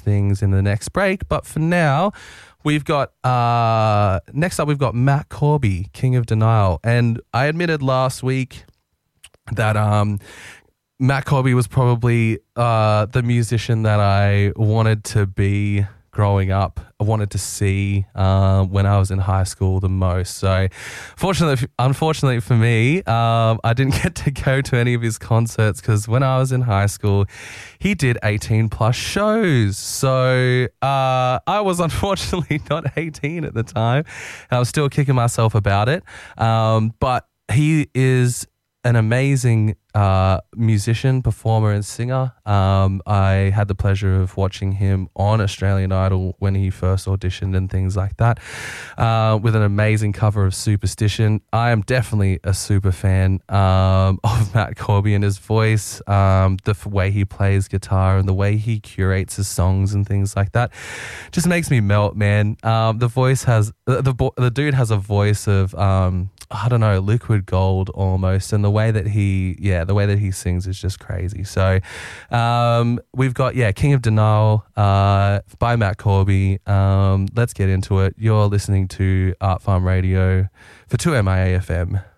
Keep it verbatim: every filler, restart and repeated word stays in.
things in the next break. But for now, we've got, uh, next up, we've got Matt Corby, King of Denial. And I admitted last week that um, Matt Corby was probably uh, the musician that I wanted to be growing up. I wanted to see uh, when I was in high school the most. So fortunately, unfortunately for me, um, I didn't get to go to any of his concerts because when I was in high school, he did eighteen plus shows. So uh, I was unfortunately not eighteen at the time. I was still kicking myself about it. Um, but he is an amazing uh, musician, performer and singer. Um, I had the pleasure of watching him on Australian Idol when he first auditioned and things like that, uh, with an amazing cover of Superstition. I am definitely a super fan um, of Matt Corby and his voice, um, the f- way he plays guitar and the way he curates his songs and things like that. Just makes me melt, man. Um, the voice has, the, the, the dude has a voice of, um, I don't know, liquid gold almost. And the way that he, yeah, the way that he sings is just crazy. So um, we've got, yeah, King of Denial uh, by Matt Corby. Um, let's get into it. You're listening to Art Farm Radio for two M I A F M.